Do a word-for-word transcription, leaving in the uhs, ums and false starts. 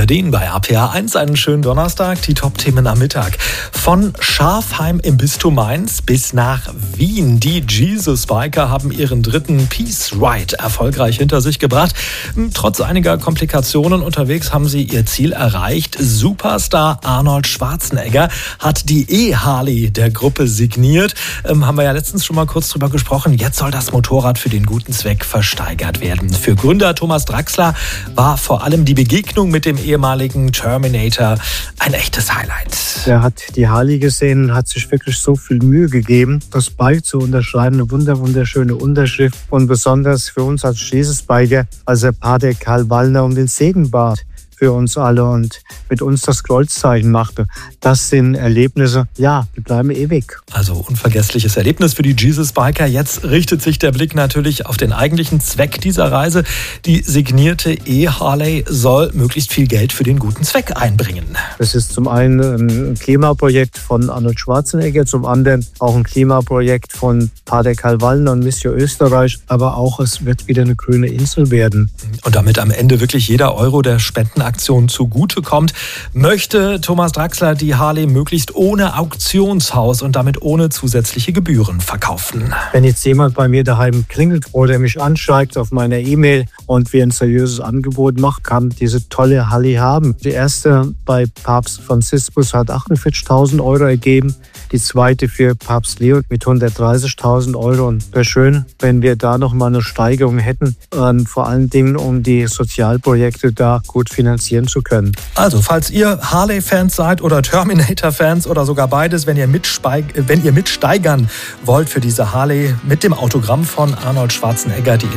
Verdien bei R P R eins. Einen schönen Donnerstag, die Top-Themen am Mittag. Von Schafheim im Bistum Mainz bis nach Wien. Die Jesus Biker haben ihren dritten Peace Ride erfolgreich hinter sich gebracht. Trotz einiger Komplikationen unterwegs haben sie ihr Ziel erreicht. Superstar Arnold Schwarzenegger hat die E-Harley der Gruppe signiert. Ähm, haben wir ja letztens schon mal kurz drüber gesprochen. Jetzt soll das Motorrad für den guten Zweck versteigert werden. Für Gründer Thomas Draxler war vor allem die Begegnung mit dem ehemaligen Terminator ein echtes Highlight. Er hat die Harley gesehen und hat sich wirklich so viel Mühe gegeben, das Bike zu unterschreiben. Eine wunder, wunderschöne Unterschrift. Und besonders für uns als Jesus Biker, als der Pater Karl Wallner um den Segen bat für uns alle und mit uns das Kreuzzeichen machte. Das sind Erlebnisse, ja, die bleiben ewig. Also unvergessliches Erlebnis für die Jesus Biker. Jetzt richtet sich der Blick natürlich auf den eigentlichen Zweck dieser Reise. Die signierte E-Harley soll möglichst viel Geld für den guten Zweck einbringen. Es ist zum einen ein Klimaprojekt von Arnold Schwarzenegger, zum anderen auch ein Klimaprojekt von Pater Karl Wallner und Mission Österreich. Aber auch es wird wieder eine grüne Insel werden. Und damit am Ende wirklich jeder Euro der Spenden Aktion zugutekommt, möchte Thomas Draxler die Harley möglichst ohne Auktionshaus und damit ohne zusätzliche Gebühren verkaufen. Wenn jetzt jemand bei mir daheim klingelt oder mich anschreibt auf meiner E-Mail und wir ein seriöses Angebot machen, kann diese tolle Harley haben. Die erste bei Papst Franziskus hat achtundvierzigtausend Euro ergeben, die zweite für Papst Leo mit hundertdreißigtausend Euro. Und wäre schön, wenn wir da noch mal eine Steigerung hätten, äh, vor allen Dingen um die Sozialprojekte da gut finanzieren zu können. Also, falls ihr Harley-Fans seid oder Terminator-Fans oder sogar beides, wenn ihr, mitspeig- wenn ihr mitsteigern wollt für diese Harley mit dem Autogramm von Arnold Schwarzenegger, die